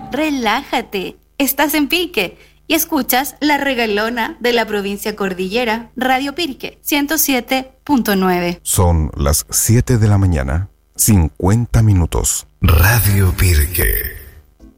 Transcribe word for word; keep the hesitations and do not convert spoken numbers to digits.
relájate. Estás en Pirque y escuchas La Regalona de la provincia Cordillera, Radio Pirque, ciento siete punto nueve. Son las siete de la mañana, cincuenta minutos. Radio Pirque.